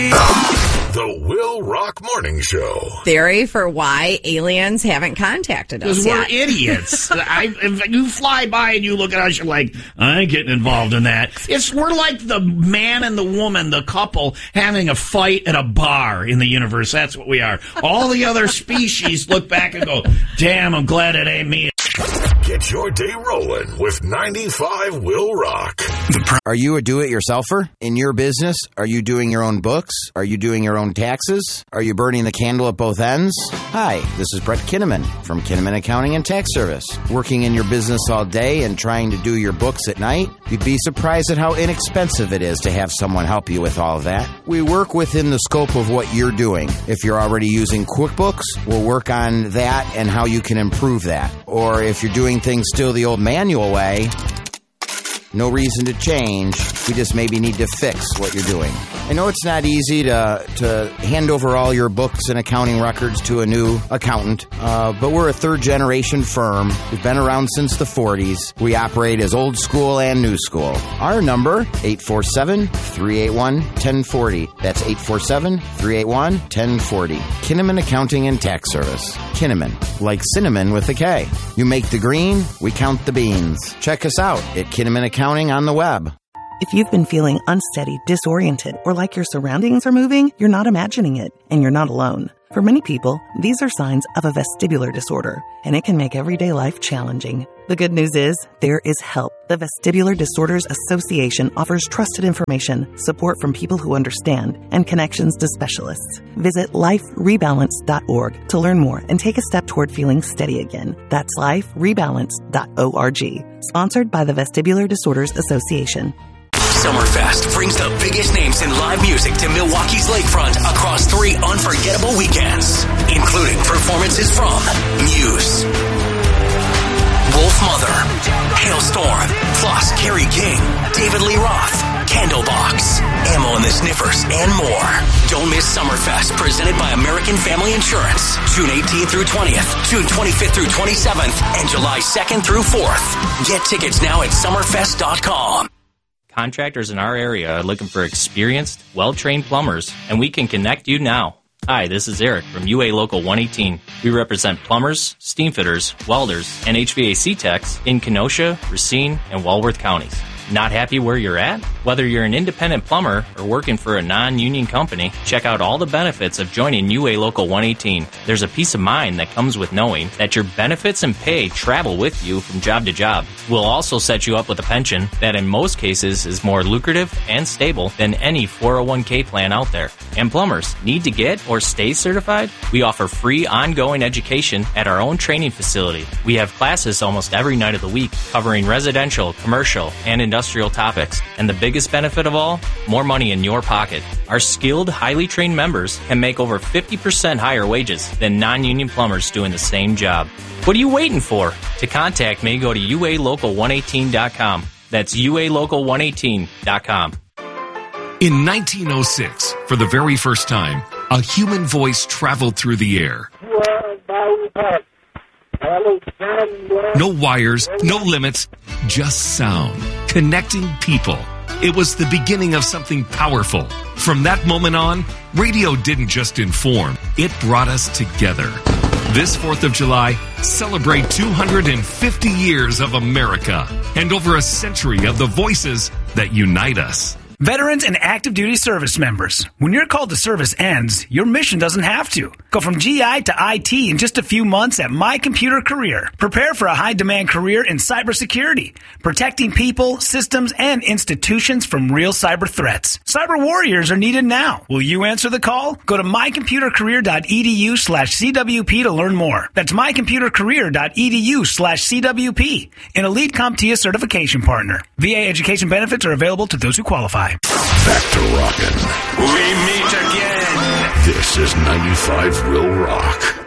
The Will Rock Morning Show. Theory for why aliens haven't contacted us yet. Because we're idiots. If you fly by and you look at us, you're like, I ain't getting involved in that. We're like the man and the woman, the couple, having a fight at a bar in the universe. That's what we are. All the other species look back and go, damn, I'm glad it ain't me. Get your day rolling with 95 Will Rock. Are you a do-it-yourselfer in your business? Are you doing your own books? Are you doing your own taxes? Are you burning the candle at both ends? Hi, this is Brett Kinnaman from Kinnaman Accounting and Tax Service. Working in your business all day and trying to do your books at night? You'd be surprised at how inexpensive it is to have someone help you with all of that. We work within the scope of what you're doing. If you're already using QuickBooks, we'll work on that and how you can improve that. Or if you're doing things still the old manual way, no reason to change. We just maybe need to fix what you're doing. I know it's not easy to hand over all your books and accounting records to a new accountant, but we're a third-generation firm. We've been around since the 40s. We operate as old school and new school. Our number, 847-381-1040. That's 847-381-1040. Kinnaman Accounting and Tax Service. Kinnaman, like cinnamon with a K. You make the green, we count the beans. Check us out at Kinnaman Accounting on the web. If you've been feeling unsteady, disoriented, or like your surroundings are moving, you're not imagining it, and you're not alone. For many people, these are signs of a vestibular disorder, and it can make everyday life challenging. The good news is, there is help. The Vestibular Disorders Association offers trusted information, support from people who understand, and connections to specialists. Visit liferebalance.org to learn more and take a step toward feeling steady again. That's liferebalance.org. Sponsored by the Vestibular Disorders Association. Summerfest brings the biggest names in live music to Milwaukee's lakefront across 3 unforgettable weekends, including performances from Muse, Wolfmother, Hailstorm, plus Kerry King, David Lee Roth, Candlebox, Ammo and the Sniffers, and more. Don't miss Summerfest, presented by American Family Insurance, June 18th through 20th, June 25th through 27th, and July 2nd through 4th. Get tickets now at summerfest.com. Contractors in our area are looking for experienced, well-trained plumbers, and we can connect you now. Hi, this is Eric from UA Local 118. We represent plumbers, steam fitters, welders, and HVAC techs in Kenosha, Racine, and Walworth counties. Not happy where you're at? Whether you're an independent plumber or working for a non-union company, check out all the benefits of joining UA Local 118. There's a peace of mind that comes with knowing that your benefits and pay travel with you from job to job. We'll also set you up with a pension that in most cases is more lucrative and stable than any 401k plan out there. And plumbers, need to get or stay certified? We offer free ongoing education at our own training facility. We have classes almost every night of the week covering residential, commercial, and industrial topics. And the biggest benefit of all, more money in your pocket. Our skilled, highly trained members can make over 50% higher wages than non-union plumbers doing the same job. What are you waiting for? To contact me, go to ualocal118.com. That's ualocal118.com. In 1906, for the very first time, a human voice traveled through the air. No wires, no limits, just sound, connecting people. It was the beginning of something powerful. From that moment on, radio didn't just inform, it brought us together. This 4th of July, celebrate 250 years of America and over a century of the voices that unite us. Veterans and active duty service members, when your call to service ends, your mission doesn't have to. Go from GI to IT in just a few months at My Computer Career. Prepare for a high-demand career in cybersecurity, protecting people, systems, and institutions from real cyber threats. Cyber warriors are needed now. Will you answer the call? Go to mycomputercareer.edu/CWP to learn more. That's mycomputercareer.edu/CWP, an elite CompTIA certification partner. VA education benefits are available to those who qualify. Back to rockin'. We meet again. This is 95 Will Rock.